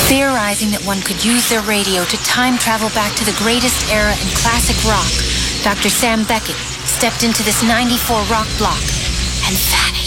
Theorizing that one could use their radio to time travel back to the greatest era in classic rock, Dr. Sam Beckett stepped into this 94 rock block and vanished.